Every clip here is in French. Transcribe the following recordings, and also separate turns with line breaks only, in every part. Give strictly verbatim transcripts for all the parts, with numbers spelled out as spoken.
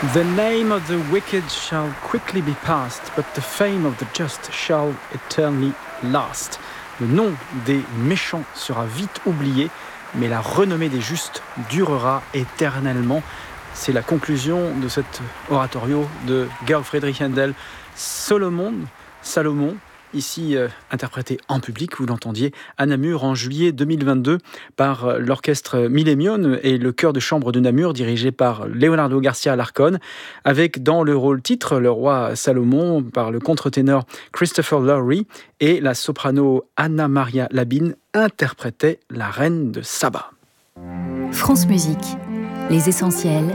The name of the wicked shall quickly be passed, but the fame of the just shall eternally last. Le nom des méchants sera vite oublié, mais la renommée des justes durera éternellement. C'est la conclusion de cet oratorio de Georg Friedrich Händel, Solomon, Salomon, ici euh, interprété en public, vous l'entendiez, à Namur en juillet deux mille vingt-deux par euh, l'orchestre Millennium et le chœur de chambre de Namur dirigé par Leonardo Garcia Alarcón, avec dans le rôle titre le roi Salomon par le contre-ténor Christopher Lowry et la soprano Anna Maria Labine interprétait la reine de Saba.
France Musique, les essentiels.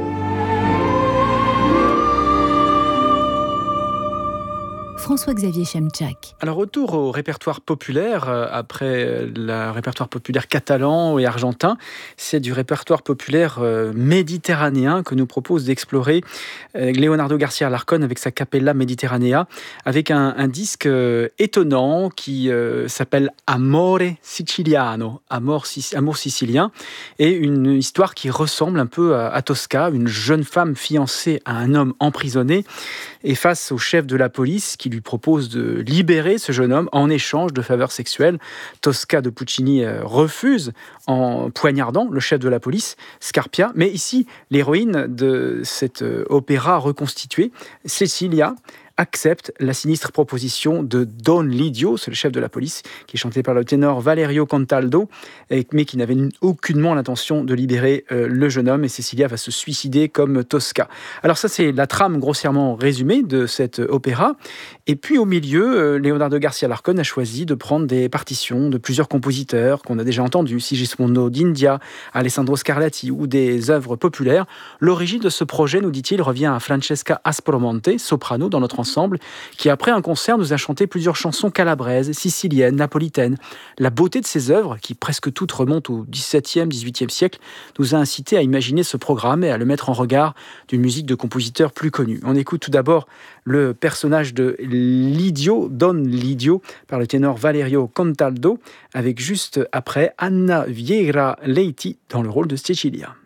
François-Xavier Chemchak.
Alors, retour au répertoire populaire, euh, après le répertoire populaire catalan et argentin, c'est du répertoire populaire euh, méditerranéen que nous propose d'explorer euh, Leonardo Garcia Alarcón avec sa Capella Mediterranea, avec un, un disque euh, étonnant qui euh, s'appelle Amore Siciliano, Amour, Amour sicilien, et une histoire qui ressemble un peu à, à Tosca, une jeune femme fiancée à un homme emprisonné, et face au chef de la police qui lui propose de libérer ce jeune homme en échange de faveurs sexuelles. Tosca de Puccini refuse en poignardant le chef de la police, Scarpia. Mais ici, l'héroïne de cet opéra reconstitué, Cecilia, accepte la sinistre proposition de Don Lidio, c'est le chef de la police, qui est chanté par le ténor Valerio Contaldo, mais qui n'avait aucunement l'intention de libérer euh, le jeune homme, et Cecilia va se suicider comme Tosca. Alors ça, c'est la trame grossièrement résumée de cet opéra. Et puis au milieu, euh, Leonardo Garcia Alarcón a choisi de prendre des partitions de plusieurs compositeurs qu'on a déjà entendus, Sigismondo d'India, Alessandro Scarlatti, ou des œuvres populaires. L'origine de ce projet, nous dit-il, revient à Francesca Aspromonte, soprano dans notre ensemble, qui après un concert nous a chanté plusieurs chansons calabraises, siciliennes, napolitaines. La beauté de ces œuvres, qui presque toutes remontent au dix-septième, dix-huitième siècle, nous a incité à imaginer ce programme et à le mettre en regard d'une musique de compositeurs plus connus. On écoute tout d'abord le personnage de Lidio, Don Lidio, par le ténor Valerio Contaldo, avec juste après Anna Vieira Leiti dans le rôle de Cecilia.